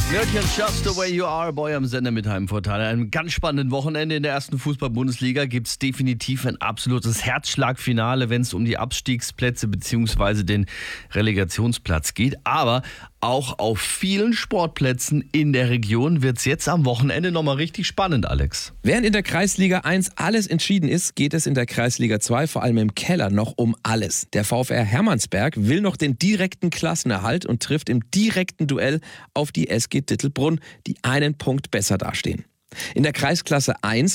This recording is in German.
Mörchen, Just the Way You Are, Boy am Sender mit Heimvorteil. An einem ganz spannenden Wochenende in der ersten Fußball-Bundesliga gibt es definitiv ein absolutes Herzschlagfinale, wenn es um die Abstiegsplätze bzw. den Relegationsplatz geht. Aber auch auf vielen Sportplätzen in der Region wird es jetzt am Wochenende nochmal richtig spannend, Alex. Während in der Kreisliga 1 alles entschieden ist, geht es in der Kreisliga 2 vor allem im Keller noch um alles. Der VfR Hermannsberg will noch den direkten Klassenerhalt und trifft im direkten Duell auf die SG Dittelbrunn, die einen Punkt besser dastehen. In der Kreisklasse 1